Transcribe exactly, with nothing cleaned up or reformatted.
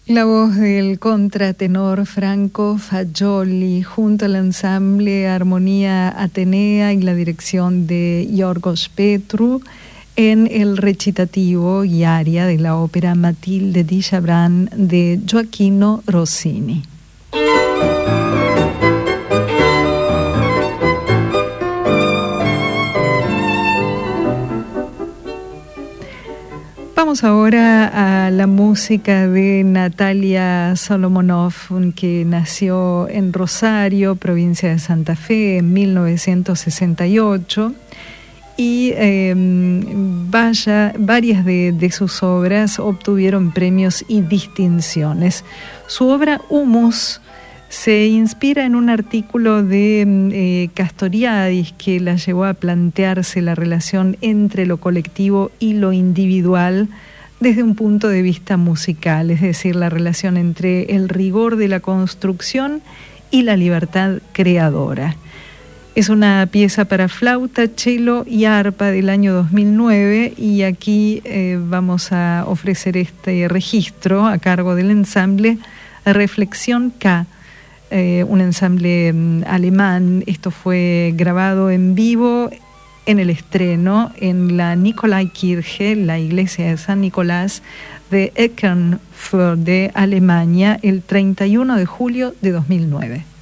La voz del contratenor Franco Fagioli junto al ensamble Armonía Atenea y la dirección de Yorgos Petru en el recitativo y aria de la ópera Matilde di Chabran de Gioachino Rossini. Vamos ahora a la música de Natalia Solomonov, que nació en Rosario, provincia de Santa Fe, en mil novecientos sesenta y ocho, y eh, vaya, varias de, de sus obras obtuvieron premios y distinciones. Su obra Humus se inspira en un artículo de eh, Castoriadis que la llevó a plantearse la relación entre lo colectivo y lo individual desde un punto de vista musical, es decir, la relación entre el rigor de la construcción y la libertad creadora. Es una pieza para flauta, cello y arpa del año dos mil nueve, y aquí eh, vamos a ofrecer este registro a cargo del ensamble Reflexión K, Eh, un ensamble um, alemán. Esto fue grabado en vivo en el estreno en la Nikolaikirche, la iglesia de San Nicolás de Eckernförde, Alemania, el treinta y uno de julio de dos mil nueve.